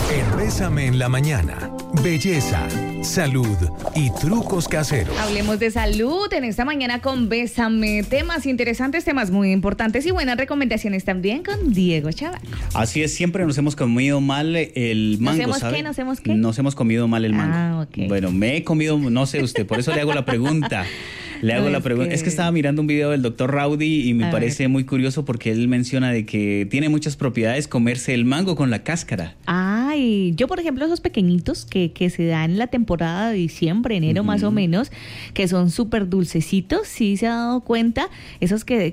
En Bésame en la Mañana, belleza, salud y trucos caseros. Hablemos de salud en esta mañana con Bésame. Temas interesantes, temas muy importantes y buenas recomendaciones también con Diego Chaval. Así es, siempre nos hemos comido mal el mango, ¿sabe? ¿Nos hemos qué? Nos hemos comido mal el mango. Ah, ok. Bueno, me he comido, no sé usted, por eso le hago la pregunta. Es que estaba mirando un video del doctor Rowdy y me parece muy curioso porque él menciona de que tiene muchas propiedades comerse el mango con la cáscara. Ay, yo por ejemplo esos pequeñitos que se dan en la temporada de diciembre, enero más o menos, que son súper dulcecitos, ¿sí se ha dado cuenta? Esos que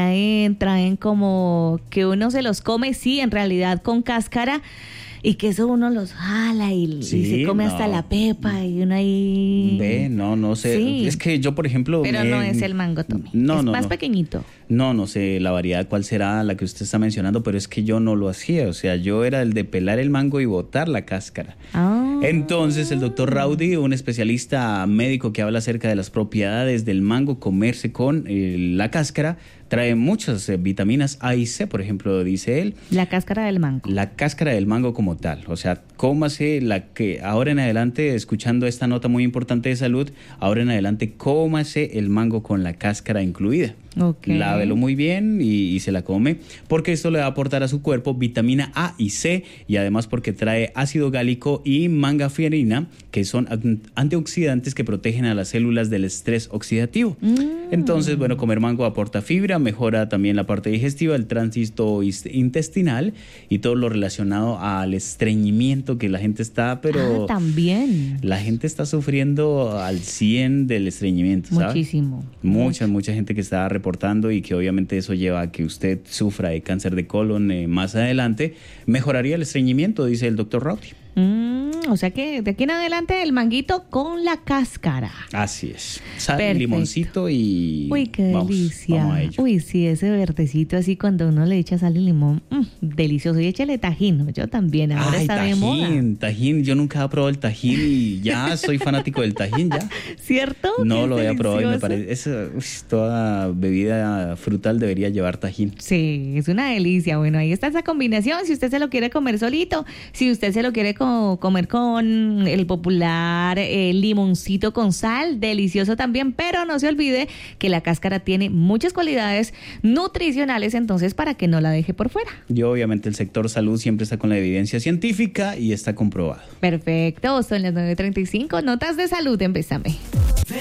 traen como que uno se los come, sí, en realidad con cáscara. Y que eso uno los jala y se come hasta la pepa y uno ahí... No sé. Sí. Es que yo, por ejemplo... Pero no es el mango, Tommy. Es más pequeñito. No sé la variedad cuál será la que usted está mencionando, pero es que yo no lo hacía. O sea, yo era el de pelar el mango y botar la cáscara. Entonces, el doctor Rowdy, un especialista médico que habla acerca de las propiedades del mango, comerse con la cáscara, trae muchas vitaminas A y C, por ejemplo, dice él. La cáscara del mango. La cáscara del mango como tal. O sea, cómase la que ahora en adelante, escuchando esta nota muy importante de salud, ahora en adelante cómase el mango con la cáscara incluida. Okay. Lávelo muy bien y se la come, porque esto le va a aportar a su cuerpo vitamina A y C, y además porque trae ácido gálico y mangaferina, que son antioxidantes que protegen a las células del estrés oxidativo. Entonces, bueno, comer mango aporta fibra, mejora también la parte digestiva, el tránsito intestinal y todo lo relacionado al estreñimiento que la gente está, pero también la gente está sufriendo al 100 del estreñimiento, ¿sabe? Muchísimo. Mucha gente que está reportando, y que obviamente eso lleva a que usted sufra de cáncer de colon más adelante. Mejoraría el estreñimiento, dice el doctor Rowdy. O sea que de aquí en adelante el manguito con la cáscara. Así es. Sal, limoncito y... Uy, qué delicia. Vamos a ello. Uy, sí, ese verdecito así cuando uno le echa sal y limón. Delicioso. Y échale tajín. Yo también. Ahora está de moda. Tajín. Yo nunca he probado el tajín y ya soy fanático del tajín ya. ¿Cierto? No lo había probado y me parece... toda bebida frutal debería llevar tajín. Sí, es una delicia. Bueno, ahí está esa combinación. Si usted se lo quiere comer solito, si usted se lo quiere comer con el popular limoncito con sal, delicioso también, pero no se olvide que la cáscara tiene muchas cualidades nutricionales, entonces para que no la deje por fuera. Y obviamente el sector salud siempre está con la evidencia científica y está comprobado. Perfecto, son las 9:35, notas de salud, empezame.